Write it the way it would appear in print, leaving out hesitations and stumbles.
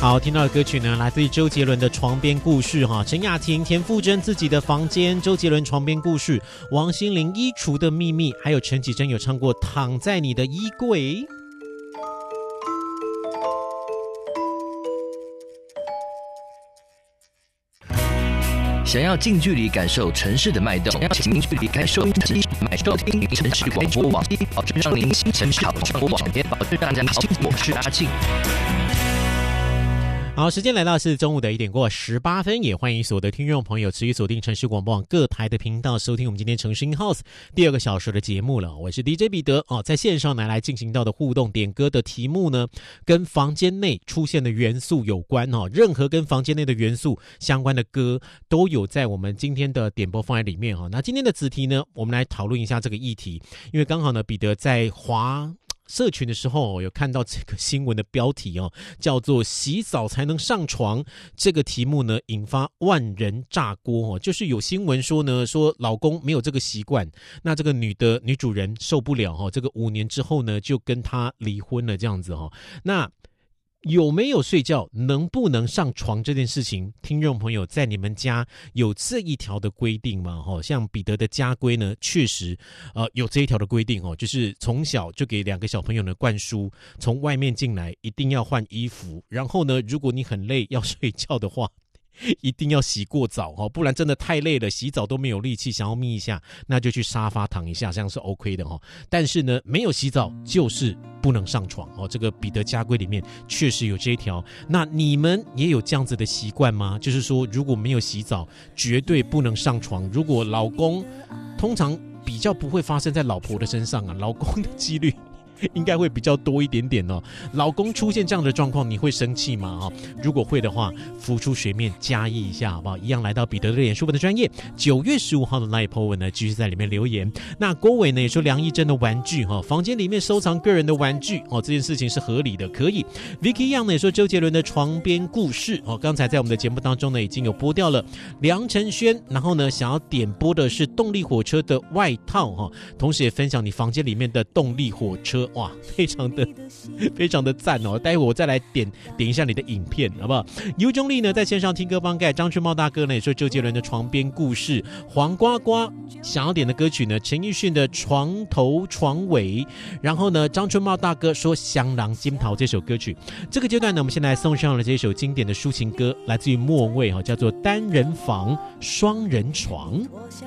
好，听到的歌曲呢，来自于周杰伦的《床边故事》哈，陈雅婷、田馥甄自己的房间，周杰伦《床边故事》，王心凌《衣橱的秘密》，还有陈绮贞有唱过《躺在你的衣柜》。 想要近距离感受城市的脉动，想要近距离感受收听城市广播网，保证让您城市好生活网，保证让您好。我是阿庆。 好，时间来到是中午的1点过18分，也欢迎所有的听众朋友持续锁定城市广播网各台的频道，收听我们今天城市 in house 第2个小时的节目了。我是 DJ 彼得哦，在线上来进行到的互动点歌的题目呢，跟房间内出现的元素有关哦，任何跟房间内的元素相关的歌都有在我们今天的点播放在里面哈。那今天的子题呢，我们来讨论一下这个议题，因为刚好呢，彼得在社群的时候有看到这个新闻的标题哦，叫做洗澡才能上床，这个题目呢引发万人炸锅哦，就是有新闻说呢，说老公没有这个习惯，那这个女主人受不了哦，这个5年之后呢就跟他离婚了这样子哦。那有没有睡觉能不能上床这件事情，听众朋友在你们家有这一条的规定吗？像彼得的家规呢，确实有这一条的规定哦，就是从小就给2个小朋友呢灌输，从外面进来一定要换衣服，然后呢，如果你很累要睡觉的话，一定要洗过澡哦，不然真的太累了，洗澡都没有力气，想要眯一下，那就去沙发躺一下，这样是 OK 的哦。但是呢，没有洗澡就是不能上床哦。这个彼得家规里面确实有这一条。那你们也有这样子的习惯吗？就是说，如果没有洗澡，绝对不能上床。如果老公，通常比较不会发生在老婆的身上啊，老公的几率应该会比较多一点点哦。老公出现这样的状况，你会生气吗？如果会的话，浮出水面加一下好不好？一样来到彼得的脸书粉的专页，9月15号的 Live po 文呢，继续在里面留言。那郭伟呢也说梁一珍的玩具房间里面收藏个人的玩具这件事情是合理的，可以。Vicky Young 呢也说周杰伦的床边故事刚才在我们的节目当中呢已经有播掉了梁承轩，然后呢想要点播的是动力火车的外套同时也分享你房间里面的动力火车。哇，非常的赞哦！待会我再来点一下你的影片，好不好？尤中立呢在线上听歌帮盖，张春茂大哥呢也说周杰伦的床边故事，黄瓜瓜想要点的歌曲呢，陈奕迅的床头床尾，然后呢张春茂大哥说香囊金桃这首歌曲。这个阶段呢，我们先来送上了这首经典的抒情歌，来自于莫文蔚叫做单人房双人床。